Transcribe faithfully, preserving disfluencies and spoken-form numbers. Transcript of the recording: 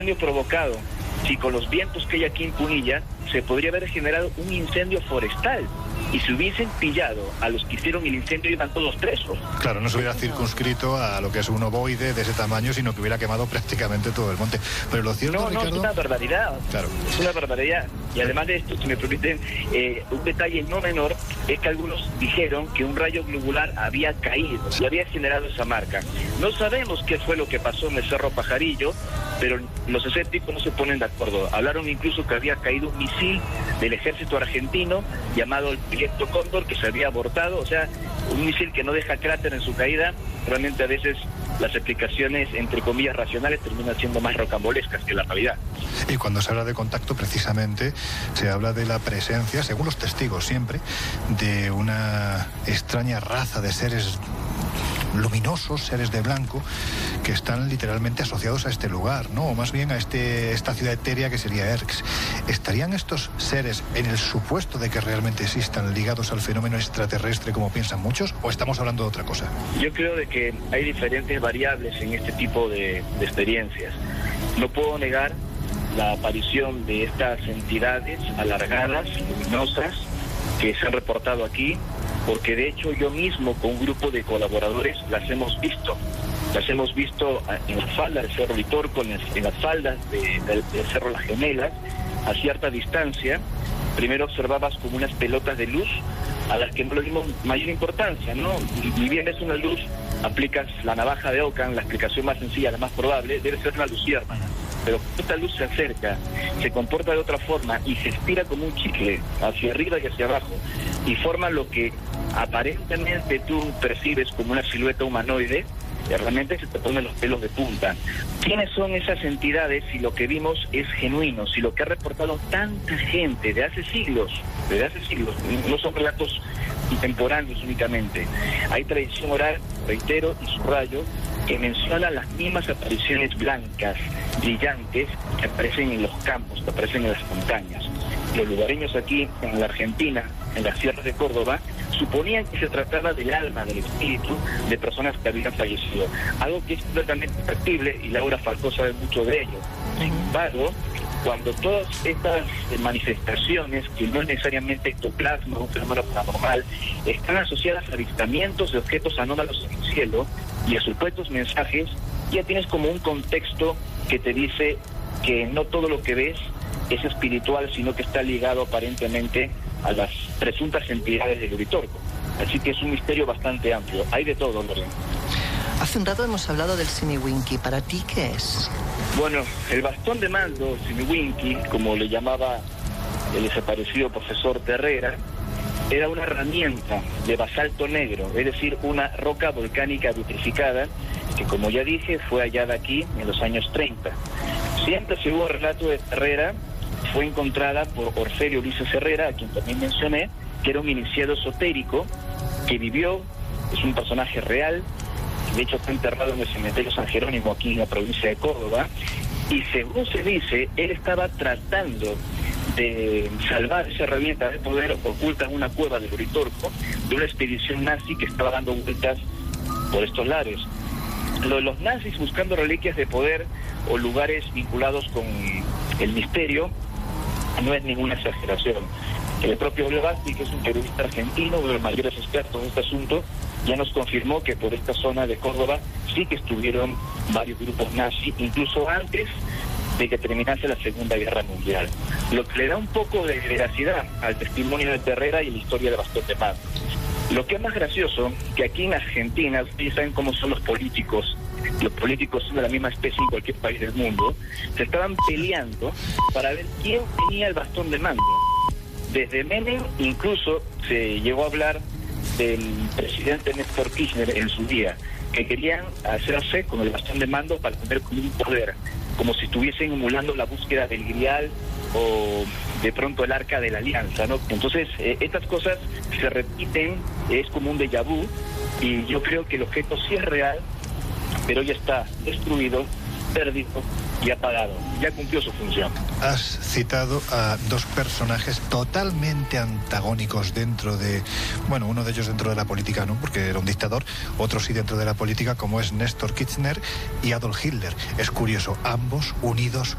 incendio provocado, si con los vientos que hay aquí en Punilla, se podría haber generado un incendio forestal. Y si hubiesen pillado a los que hicieron el incendio, iban todos presos. Claro, no se hubiera circunscrito a lo que es un ovoide de ese tamaño, sino que hubiera quemado prácticamente todo el monte. Pero lo cierto, No, no, Ricardo... es una barbaridad. Claro. Es una barbaridad. Y además de esto, si me permiten, eh, un detalle no menor es que algunos dijeron que un rayo globular había caído y había generado esa marca. No sabemos qué fue lo que pasó en el Cerro Pajarillo, pero los escépticos no se ponen de acuerdo. Hablaron incluso que había caído un misil del ejército argentino llamado el Proyecto Cóndor, que se había abortado, o sea, un misil que no deja cráter en su caída. Realmente a veces las explicaciones, entre comillas, racionales terminan siendo más rocambolescas que la realidad. Y cuando se habla de contacto, precisamente, se habla de la presencia, según los testigos siempre, de una extraña raza de seres luminosos, seres de blanco, que están literalmente asociados a este lugar, ¿no? O más bien a este, esta ciudad etérea que sería Erx. ¿Estarían estos seres, en el supuesto de que realmente existan, ligados al fenómeno extraterrestre como piensan muchos, o estamos hablando de otra cosa? Yo creo de que hay diferentes variables en este tipo de, de experiencias. No puedo negar la aparición de estas entidades alargadas, luminosas, que se han reportado aquí, porque de hecho yo mismo con un grupo de colaboradores las hemos visto. Las hemos visto en las faldas del Cerro Litorco, en las, en las faldas de, de, del Cerro Las Gemelas, a cierta distancia. Primero observabas como unas pelotas de luz a las que no le dimos mayor importancia, ¿no? Y bien es una luz, aplicas la navaja de Ockham, la explicación más sencilla, la más probable, debe ser una luciérnaga. Pero esta luz se acerca, se comporta de otra forma y se estira como un chicle hacia arriba y hacia abajo y forma lo que aparentemente tú percibes como una silueta humanoide, y realmente se te ponen los pelos de punta. ¿Quiénes son esas entidades si lo que vimos es genuino, si lo que ha reportado tanta gente de hace siglos, de hace siglos, no son relatos contemporáneos únicamente? Hay tradición oral, reitero, y subrayo, que menciona las mismas apariciones blancas, brillantes, que aparecen en los campos, que aparecen en las montañas. Los lugareños aquí en la Argentina, en las sierras de Córdoba, suponían que se trataba del alma, del espíritu de personas que habían fallecido. Algo que es completamente factible y Laura Falcó sabe mucho de ello. Sin embargo, cuando todas estas manifestaciones, que no es necesariamente ectoplasma o un fenómeno paranormal, están asociadas a avistamientos de objetos anómalos en el cielo y a supuestos mensajes, ya tienes como un contexto que te dice que no todo lo que ves es espiritual, sino que está ligado aparentemente a las presuntas entidades del Uritorco. Así que es un misterio bastante amplio. Hay de todo, Lorena. Hace un rato hemos hablado del Simiwinki. ¿Para ti qué es? Bueno, el bastón de mando, Simiwinki, como le llamaba el desaparecido profesor Terrera, era una herramienta de basalto negro, es decir, una roca volcánica vitrificada, que como ya dije, fue hallada aquí en los años treinta. Siempre se hubo relato de Terrera, fue encontrada por Orfelio Ulises Herrera, a quien también mencioné, que era un iniciado esotérico, que vivió, es un personaje real, de hecho está enterrado en el cementerio San Jerónimo, aquí en la provincia de Córdoba, y según se dice, él estaba tratando de salvar esa herramienta de poder oculta en una cueva del Uritorco de una expedición nazi que estaba dando vueltas por estos lares. Lo de los nazis buscando reliquias de poder o lugares vinculados con el misterio no es ninguna exageración. El propio Blevasti, que es un periodista argentino, uno de los mayores expertos en este asunto, ya nos confirmó que por esta zona de Córdoba sí que estuvieron varios grupos nazis, incluso antes de que terminase la Segunda Guerra Mundial. Lo que le da un poco de veracidad al testimonio de Terrera y la historia de Bastón de Mando. Lo que es más gracioso, que aquí en Argentina, ustedes saben cómo son los políticos, los políticos son de la misma especie en cualquier país del mundo, se estaban peleando para ver quién tenía el bastón de mando. Desde Menem incluso se llegó a hablar del presidente Néstor Kirchner en su día, que querían hacerse con el bastón de mando para tener como un poder, como si estuviesen emulando la búsqueda del Grial o de pronto el Arca de la Alianza, ¿no? Entonces, eh, estas cosas se repiten, es como un déjà vu, y yo creo que el objeto sí es real, pero ya está destruido, perdido y apagado. Ya cumplió su función. Has citado a dos personajes totalmente antagónicos dentro de... Bueno, uno de ellos dentro de la política, ¿no? Porque era un dictador. Otro sí dentro de la política, como es Néstor Kirchner y Adolf Hitler. Es curioso, ambos unidos